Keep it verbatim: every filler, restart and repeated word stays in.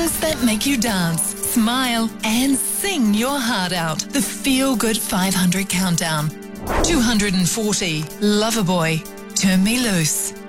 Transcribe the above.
that make you dance, smile, and sing your heart out. The Feel Good five hundred Countdown. two hundred forty. Loverboy. Turn Me Loose.